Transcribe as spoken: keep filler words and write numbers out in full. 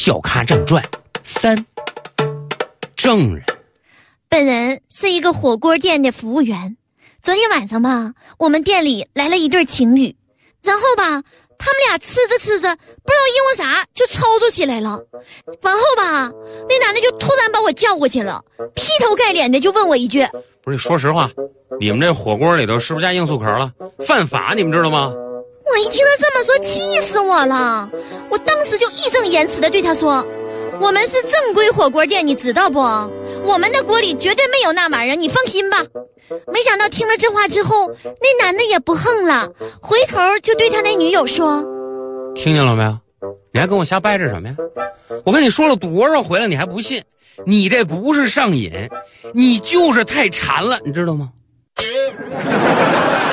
笑咖正传三，证人。 本人是一个火锅店的服务员。昨天晚上吧，我们店里来了一对情侣，然后吧，他们俩吃着吃着，不知道因为啥就吵吵起来了。完后吧，那男的就突然把我叫过去了，劈头盖脸的就问我一句： 不是，说实话，你们这火锅里头是不是加罂粟壳了？犯法，你们知道吗？ 我一听他这么说，气死我了！我当时就义正言辞的对他说：我们是正规火锅店，你知道不？我们的锅里绝对没有那玩意儿，你放心吧。没想到听了这话之后，那男的也不横了，回头就对他那女友说： 听见了没有？你还跟我瞎掰扯什么呀？我跟你说了多少回了，你还不信？你这不是上瘾，你就是太馋了，你知道吗？